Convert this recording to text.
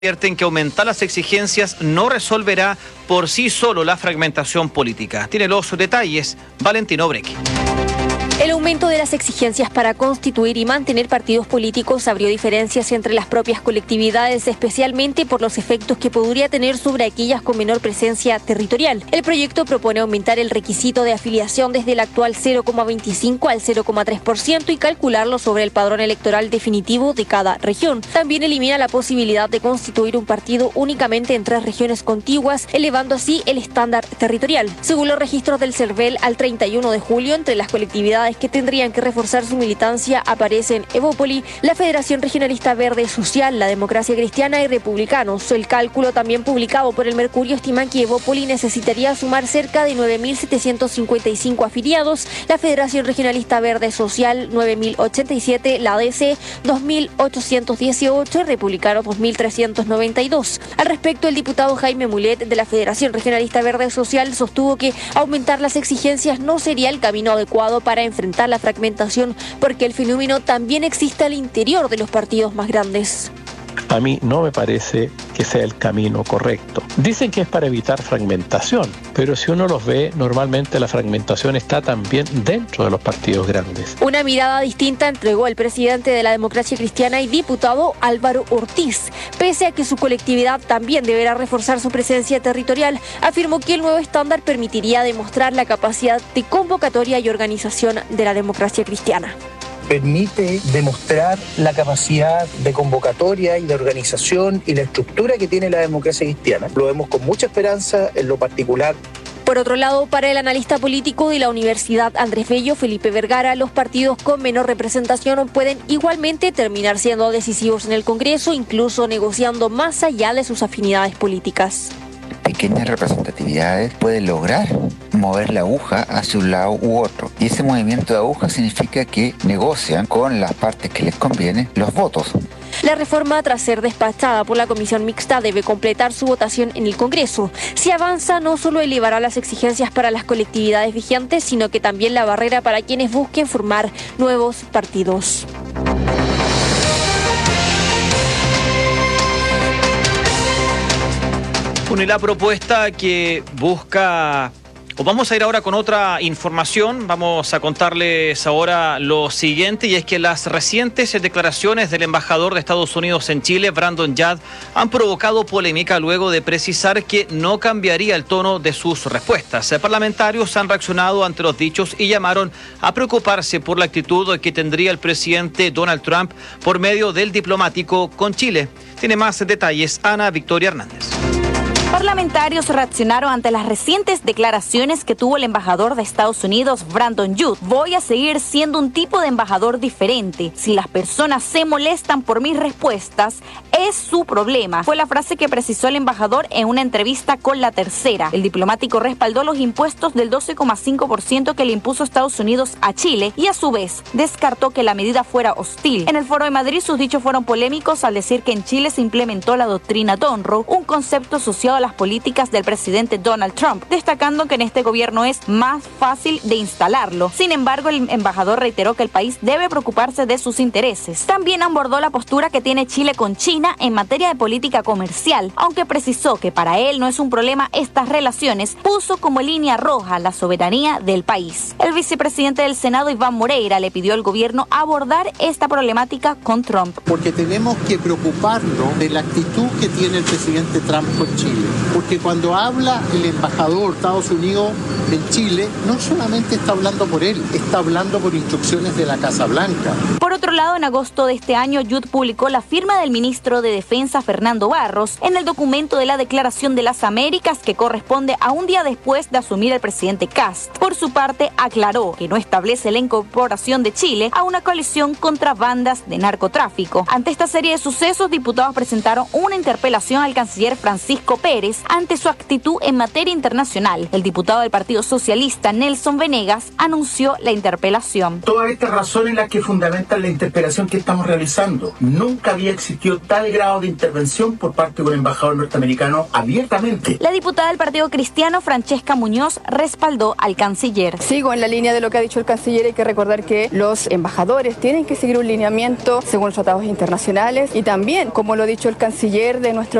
advierten que aumentar las exigencias no resolverá por sí solo la fragmentación política. Tiene los detalles Valentino Brequi. El aumento de las exigencias para constituir y mantener partidos políticos abrió diferencias entre las propias colectividades, especialmente por los efectos que podría tener sobre aquellas con menor presencia territorial. El proyecto propone aumentar el requisito de afiliación desde el actual 0,25 al 0,3% y calcularlo sobre el padrón electoral definitivo de cada región. También elimina la posibilidad de constituir un partido únicamente en 3 regiones contiguas, elevando así el estándar territorial. Según los registros del CERVEL, al 31 de julio, entre las colectividades que tendrían que reforzar su militancia aparecen Evópoli, la Federación Regionalista Verde Social, la Democracia Cristiana y Republicanos. El cálculo también publicado por el Mercurio estima que Evópoli necesitaría sumar cerca de 9.755 afiliados, la Federación Regionalista Verde Social 9.087, la ADC 2.818 y Republicanos 2.392. Al respecto, el diputado Jaime Mulet de la Federación Regionalista Verde Social sostuvo que aumentar las exigencias no sería el camino adecuado para enfrentar la fragmentación, porque el fenómeno también existe al interior de los partidos más grandes. A mí no me parece que sea el camino correcto. Dicen que es para evitar fragmentación, pero si uno los ve, normalmente la fragmentación está también dentro de los partidos grandes. Una mirada distinta entregó el presidente de la Democracia Cristiana y diputado Álvaro Ortiz. Pese a que su colectividad también deberá reforzar su presencia territorial, afirmó que el nuevo estándar permitiría demostrar la capacidad de convocatoria y organización de la Democracia Cristiana. Permite demostrar la capacidad de convocatoria y de organización y la estructura que tiene la democracia cristiana. Lo vemos con mucha esperanza en lo particular. Por otro lado, para el analista político de la Universidad Andrés Bello, Felipe Vergara, los partidos con menor representación pueden igualmente terminar siendo decisivos en el Congreso, incluso negociando más allá de sus afinidades políticas. Pequeñas representatividades pueden lograr mover la aguja hacia un lado u otro. Y ese movimiento de aguja significa que negocian con las partes que les conviene los votos. La reforma, tras ser despachada por la Comisión Mixta, debe completar su votación en el Congreso. Si avanza, no solo elevará las exigencias para las colectividades vigentes, sino que también la barrera para quienes busquen formar nuevos partidos. Bueno, y la propuesta que busca... Vamos a ir ahora con otra información. Vamos a contarles ahora lo siguiente, y es que las recientes declaraciones del embajador de Estados Unidos en Chile, Brandon Yad, han provocado polémica luego de precisar que no cambiaría el tono de sus respuestas. Parlamentarios han reaccionado ante los dichos y llamaron a preocuparse por la actitud que tendría el presidente Donald Trump por medio del diplomático con Chile. Tiene más detalles Ana Victoria Hernández. Parlamentarios reaccionaron ante las recientes declaraciones que tuvo el embajador de Estados Unidos, Brandon Yad. Voy a seguir siendo un tipo de embajador diferente. Si las personas se molestan por mis respuestas, es su problema. Fue la frase que precisó el embajador en una entrevista con La Tercera. El diplomático respaldó los impuestos del 12,5% que le impuso Estados Unidos a Chile y a su vez descartó que la medida fuera hostil. En el Foro de Madrid sus dichos fueron polémicos al decir que en Chile se implementó la doctrina Monroe, un concepto asociado a las políticas del presidente Donald Trump, destacando que en este gobierno es más fácil de instalarlo. Sin embargo, el embajador reiteró que el país debe preocuparse de sus intereses. También abordó la postura que tiene Chile con China en materia de política comercial, aunque precisó que para él no es un problema estas relaciones, puso como línea roja la soberanía del país. El vicepresidente del Senado, Iván Moreira, le pidió al gobierno abordar esta problemática con Trump. Porque tenemos que preocuparnos de la actitud que tiene el presidente Trump con Chile. Porque cuando habla el embajador de Estados Unidos en Chile, no solamente está hablando por él, está hablando por instrucciones de la Casa Blanca. Por otro lado, en agosto de este año, Yad publicó la firma del ministro de Defensa, Fernando Barros, en el documento de la Declaración de las Américas, que corresponde a un día después de asumir el presidente Kast. Por su parte, aclaró que no establece la incorporación de Chile a una coalición contra bandas de narcotráfico. Ante esta serie de sucesos, diputados presentaron una interpelación al canciller Francisco Pérez, cancilleres ante su actitud en materia internacional. El diputado del Partido Socialista, Nelson Venegas, anunció la interpelación. Todas estas razones las que fundamentan la interpelación que estamos realizando. Nunca había existido tal grado de intervención por parte de un embajador norteamericano abiertamente. La diputada del Partido Cristiano, Francesca Muñoz, respaldó al canciller. Sigo en la línea de lo que ha dicho el canciller. Hay que recordar que los embajadores tienen que seguir un lineamiento según los tratados internacionales y también, como lo ha dicho el canciller, de nuestro